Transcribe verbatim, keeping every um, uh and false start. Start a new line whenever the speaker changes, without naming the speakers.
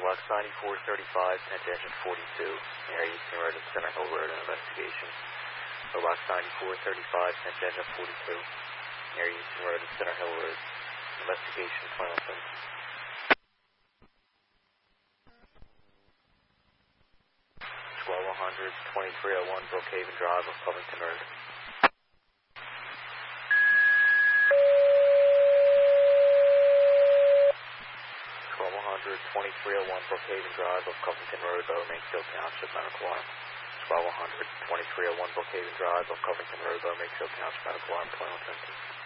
Box ninety-four thirty-five, tangent forty-two, area Eastern Road and Center Hill Road, an investigation. Box ninety-four thirty-five, tangent forty-two, area Eastern Road and Center Hill Road, investigation, Clemson. twelve hundred, twenty-three oh one Brookhaven Drive of Covington Road. twelve hundred, twenty-three oh one Brookhaven Drive of Covington Road, Lower Mansfield Township, Medical Arm. twelve hundred, twenty-three oh one Brookhaven Drive of Covington Road, Lower Mansfield Township, Medical Arm, Clemson.